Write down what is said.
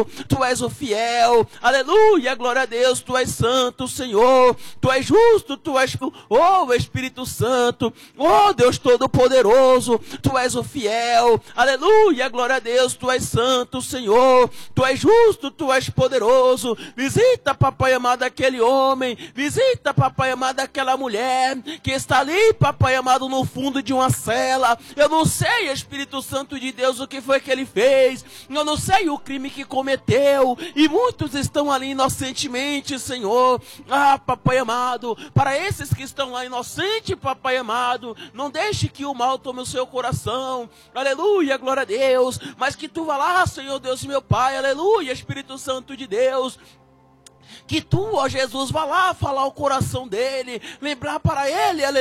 Tu és o fiel, aleluia, glória a Deus, Tu és santo, Senhor, Tu és justo, Tu és, oh Espírito Santo, oh Deus Todo-Poderoso, Tu és o fiel, aleluia, glória a Deus, Tu és santo, Senhor, Tu és justo, Tu és poderoso. Visita, papai amado, aquele homem, visita, papai amado, aquela mulher que está ali, papai amado, no fundo de uma cela. Eu não sei, Espírito Santo de Deus, o que foi que ele fez, eu não sei o crime que cometeu, e muitos estão ali inocentemente, Senhor. Ah, papai amado, para esses que estão lá inocentes, papai amado, não deixe que o mal tome o seu coração, aleluia, glória a Deus, mas que Tu vá lá, Senhor Deus meu Pai, aleluia, Espírito Santo de Deus, que Tu, ó Jesus, vá lá falar o coração dele, lembrar para ele, aleluia,